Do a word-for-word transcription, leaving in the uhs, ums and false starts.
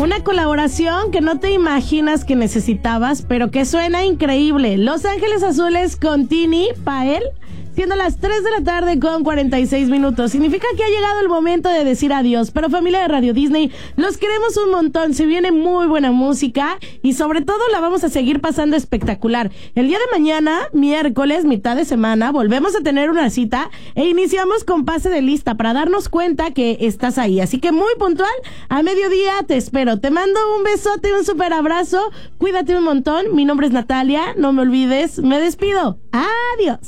Una colaboración que no te imaginas que necesitabas, pero que suena increíble. Los Ángeles Azules con Tini Pael, siendo las tres de la tarde con cuarenta y seis minutos. Significa que ha llegado el momento de decir adiós. Pero familia de Radio Disney, los queremos un montón. Se viene muy buena música y sobre todo la vamos a seguir pasando espectacular. El día de mañana, miércoles, mitad de semana, volvemos a tener una cita e iniciamos con pase de lista para darnos cuenta que estás ahí. Así que muy puntual, a mediodía te espero. Te mando un besote y un super abrazo. Cuídate un montón. Mi nombre es Natalia. No me olvides. Me despido. Adiós.